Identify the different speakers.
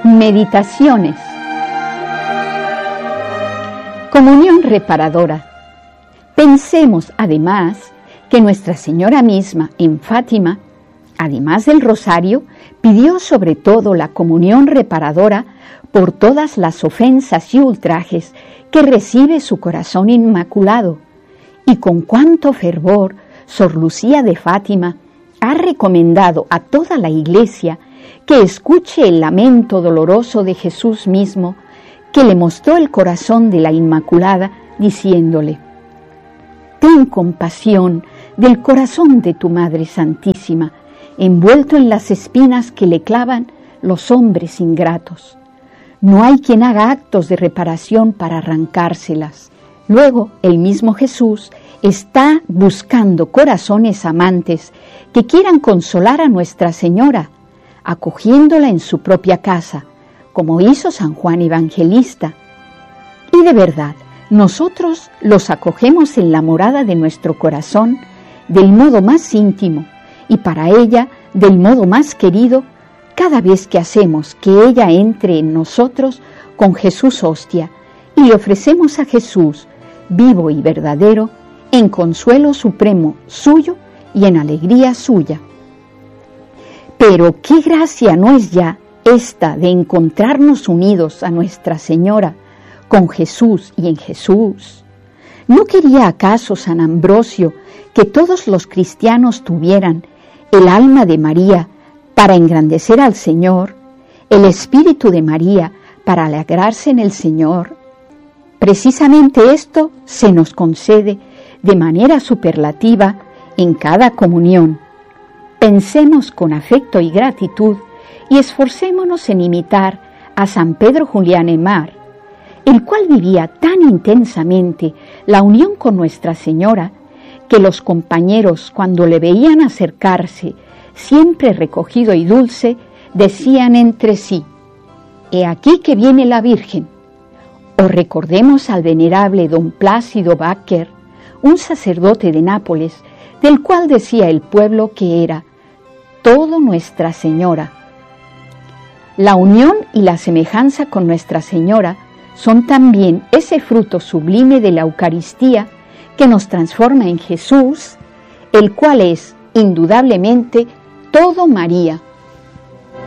Speaker 1: Meditaciones. Comunión reparadora. Pensemos además que Nuestra Señora misma en Fátima, además del rosario, pidió sobre todo la comunión reparadora por todas las ofensas y ultrajes que recibe su corazón inmaculado, y con cuánto fervor Sor Lucía de Fátima ha recomendado a toda la Iglesia que escuche el lamento doloroso de Jesús mismo, que le mostró el corazón de la Inmaculada, diciéndole: «Ten compasión del corazón de tu Madre Santísima, envuelto en las espinas que le clavan los hombres ingratos. No hay quien haga actos de reparación para arrancárselas». Luego, el mismo Jesús está buscando corazones amantes que quieran consolar a Nuestra Señora, acogiéndola en su propia casa, como hizo San Juan Evangelista. Y de verdad, nosotros los acogemos en la morada de nuestro corazón del modo más íntimo y para ella del modo más querido, cada vez que hacemos que ella entre en nosotros con Jesús hostia y le ofrecemos a Jesús vivo y verdadero, en consuelo supremo suyo y en alegría suya. Pero qué gracia no es ya esta de encontrarnos unidos a Nuestra Señora, con Jesús y en Jesús. ¿No quería acaso San Ambrosio que todos los cristianos tuvieran el alma de María para engrandecer al Señor, el espíritu de María para alegrarse en el Señor? Precisamente esto se nos concede de manera superlativa en cada comunión. Pensemos con afecto y gratitud y esforcémonos en imitar a San Pedro Julián Aymar, el cual vivía tan intensamente la unión con Nuestra Señora que los compañeros, cuando le veían acercarse, siempre recogido y dulce, decían entre sí: «He aquí que viene la Virgen». O recordemos al venerable don Plácido Báquer, un sacerdote de Nápoles, del cual decía el pueblo que era todo Nuestra Señora. La unión y la semejanza con Nuestra Señora son también ese fruto sublime de la Eucaristía que nos transforma en Jesús, el cual es indudablemente todo María.